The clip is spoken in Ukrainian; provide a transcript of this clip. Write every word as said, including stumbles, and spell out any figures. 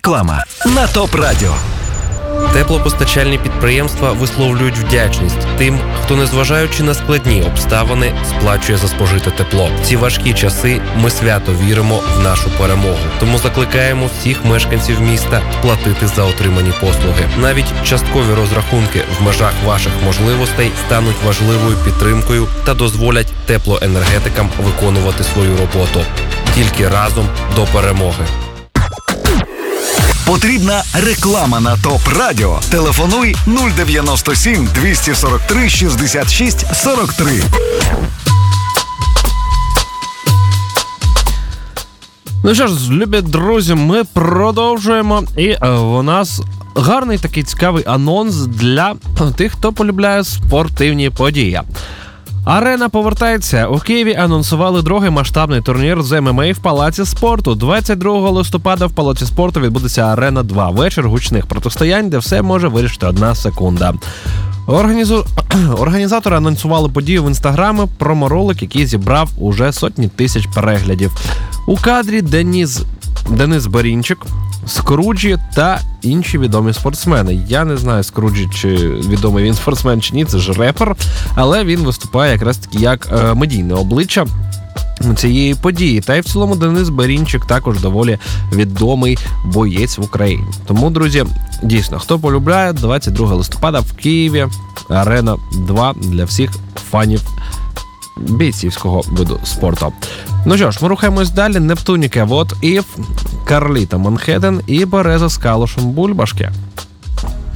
Реклама на ТОП Радіо. Теплопостачальні підприємства висловлюють вдячність тим, хто, незважаючи на складні обставини, сплачує за спожите тепло. В ці важкі часи ми свято віримо в нашу перемогу. Тому закликаємо всіх мешканців міста платити за отримані послуги. Навіть часткові розрахунки в межах ваших можливостей стануть важливою підтримкою та дозволять теплоенергетикам виконувати свою роботу. Тільки разом до перемоги. Потрібна реклама на ТОП Радіо. Телефонуй нуль дев'яносто сім двісті сорок три шістдесят шість сорок три. Ну що ж, любі друзі, ми продовжуємо. І е, у нас гарний такий цікавий анонс для тих, хто полюбляє спортивні події. Арена повертається. У Києві анонсували другий масштабний турнір з ем ем а в Палаці спорту. двадцять другого листопада в Палаці спорту відбудеться Арена два. Вечір гучних протистоянь, де все може вирішити одна секунда. Організу... Організатори анонсували подію в інстаграмі, проморолик, який зібрав уже сотні тисяч переглядів. У кадрі Деніс... Денис Берінчик, Скруджі та інші відомі спортсмени. Я не знаю, Скруджі, чи відомий він спортсмен, чи ні, це ж репер, але він виступає якраз таки як е, медійне обличчя цієї події. Та й в цілому Денис Берінчик також доволі відомий боєць в Україні. Тому, друзі, дійсно, хто полюбляє, двадцять другого листопада в Києві Арена два для всіх фанів бійцівського виду спорту. Ну що ж, ми рухаємось далі. Нептуніка, вот If, Карліта Манхеттен і Береза з Калушем Бульбашки.